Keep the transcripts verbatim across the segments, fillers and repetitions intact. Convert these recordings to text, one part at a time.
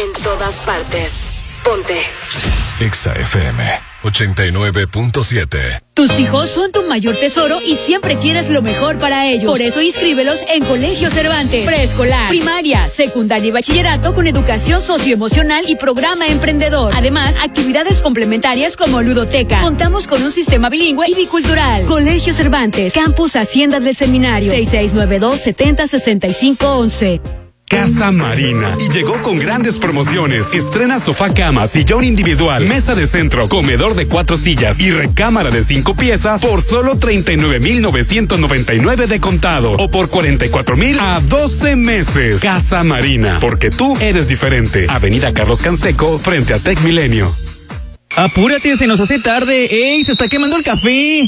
en todas partes. Ponte Exa F M ochenta y nueve punto siete. Tus hijos son tu mayor tesoro y siempre quieres lo mejor para ellos. Por eso inscríbelos en Colegio Cervantes. Preescolar, primaria, secundaria y bachillerato con educación socioemocional y programa emprendedor. Además, actividades complementarias como ludoteca. Contamos con un sistema bilingüe y bicultural. Colegio Cervantes, Campus Hacienda del Seminario. seis seis nueve dos, setenta, sesenta y cinco, once. Casa Marina. Y llegó con grandes promociones. Estrena sofá cama, sillón individual, mesa de centro, comedor de cuatro sillas y recámara de cinco piezas por solo treinta y nueve mil novecientos noventa y nueve de contado o por cuarenta y cuatro mil a doce meses. Casa Marina, porque tú eres diferente. Avenida Carlos Canseco, frente a Tec Milenio. Apúrate, se nos hace tarde. ¡Ey, se está quemando el café!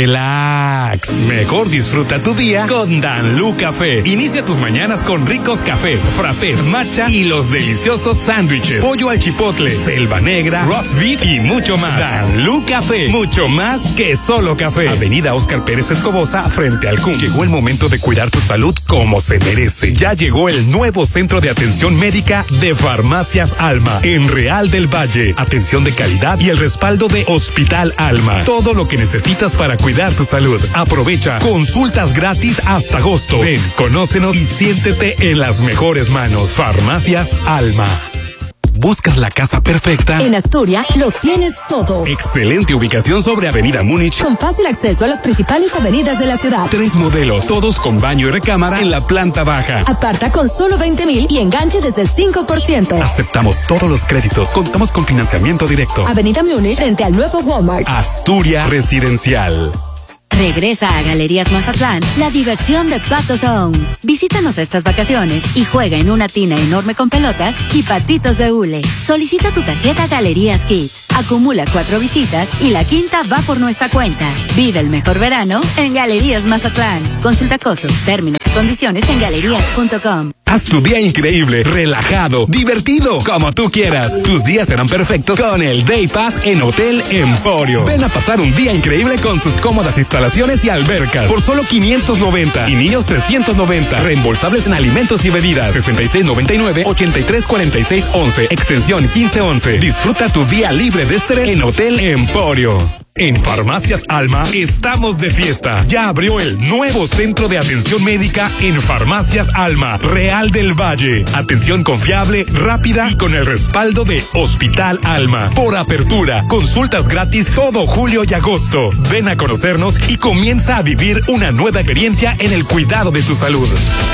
Relax. Mejor disfruta tu día con Danlú Café. Inicia tus mañanas con ricos cafés, frappés, matcha y los deliciosos sándwiches. Pollo al chipotle, selva negra, roast beef y mucho más. Danlú Café. Mucho más que solo café. Avenida Óscar Pérez Escobosa, frente al C U M. Llegó el momento de cuidar tu salud como se merece. Ya llegó el nuevo centro de atención médica de Farmacias Alma en Real del Valle. Atención de calidad y el respaldo de Hospital Alma. Todo lo que necesitas para cuidar tu salud. Aprovecha consultas gratis hasta agosto. Ven, conócenos y siéntete en las mejores manos. Farmacias Alma. ¿Buscas la casa perfecta? En Asturias lo tienes todo. Excelente ubicación sobre Avenida Múnich. Con fácil acceso a las principales avenidas de la ciudad. Tres modelos, todos con baño y recámara en la planta baja. Aparta con solo veinte mil y enganche desde el cinco por ciento. Aceptamos todos los créditos. Contamos con financiamiento directo. Avenida Múnich frente al nuevo Walmart. Asturias Residencial. Regresa a Galerías Mazatlán la diversión de Pato Zone. Visítanos estas vacaciones y juega en una tina enorme con pelotas y patitos de hule. Solicita tu tarjeta Galerías Kids. Acumula cuatro visitas y la quinta va por nuestra cuenta. Vive el mejor verano en Galerías Mazatlán. Consulta costos, términos y condiciones en galerías punto com. Haz tu día increíble, relajado, divertido, como tú quieras. Tus días serán perfectos con el Day Pass en Hotel Emporio. Ven a pasar un día increíble con sus cómodas instalaciones y albercas por solo quinientos noventa y niños trescientos noventa. Reembolsables en alimentos y bebidas. sesenta y seis noventa y nueve, ochenta y tres cuarenta y seis once, extensión quince once. Disfruta tu día libre de estrés en Hotel Emporio. En Farmacias Alma estamos de fiesta. Ya abrió el nuevo centro de atención médica en Farmacias Alma, Real del Valle. Atención confiable, rápida y con el respaldo de Hospital Alma. Por apertura, consultas gratis todo julio y agosto. Ven a conocernos y comienza a vivir una nueva experiencia en el cuidado de tu salud.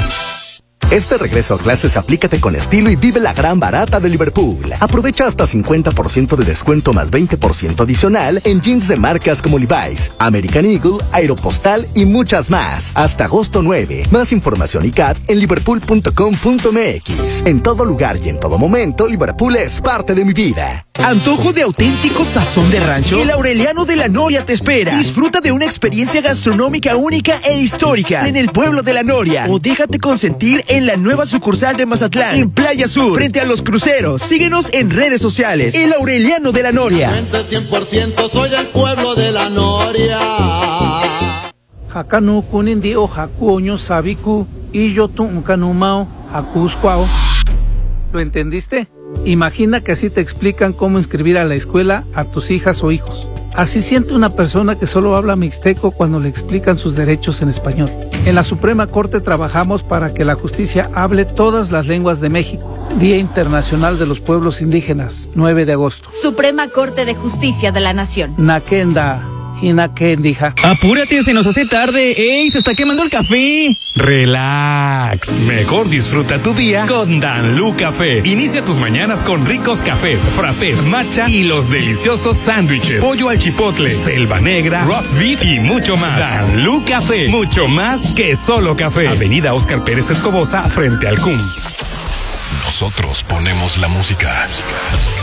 Este regreso a clases aplícate con estilo y vive la gran barata de Liverpool. Aprovecha hasta cincuenta por ciento de descuento más veinte por ciento adicional en jeans de marcas como Levi's, American Eagle, Aeropostal y muchas más. Hasta agosto nueve. Más información y C A D en liverpool punto com punto m x. En todo lugar y en todo momento, Liverpool es parte de mi vida. ¿Antojo de auténtico sazón de rancho? El Aureliano de la Noria te espera. Disfruta de una experiencia gastronómica única e histórica en el pueblo de la Noria. O déjate consentir en la nueva sucursal de Mazatlán, en Playa Sur, frente a los cruceros. Síguenos en redes sociales. El Aureliano de la Noria. cien por ciento soy el pueblo de la Noria. Hakanu kunindi o hakuoño sabiku y yo tu unkanumao hakuscuao. ¿Lo entendiste? Imagina que así te explican cómo inscribir a la escuela a tus hijas o hijos. Así siente una persona que solo habla mixteco cuando le explican sus derechos en español. En la Suprema Corte trabajamos para que la justicia hable todas las lenguas de México. Día Internacional de los Pueblos Indígenas, nueve de agosto. Suprema Corte de Justicia de la Nación. Nakenda. Hinakendija. Apúrate, se nos hace tarde. ¡Ey, se está quemando el café! Relax. Mejor disfruta tu día con Danlú Café. Inicia tus mañanas con ricos cafés, frappés, matcha y los deliciosos sándwiches. Pollo al chipotle, selva negra, roast beef y mucho más. Danlú Café. Mucho más que solo café. Avenida Óscar Pérez Escobosa, frente al C U M. Nosotros ponemos la música.